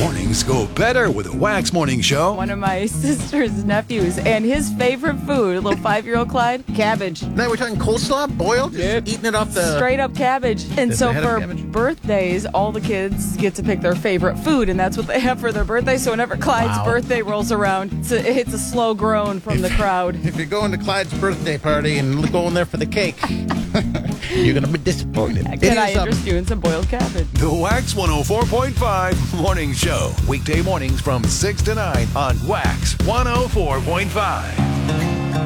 Mornings go better with a Wax Morning Show. One of my sister's nephews, and his favorite food, little 5-year-old Clyde, cabbage. Now we're talking coleslaw, boiled, just eating it off the... Straight up cabbage. And The so head of for cabbage? birthdays, all the kids get to pick their favorite food, and that's what they have for their birthday. So whenever Clyde's Wow. birthday rolls around, it's a slow groan from the crowd. If you're going to Clyde's birthday party and going there for the cake, you're going to be disappointed. Can I interest you in some boiled cabbage? The Wax 104.5 Morning Show. Weekday mornings from 6 to 9 on Wax 104.5.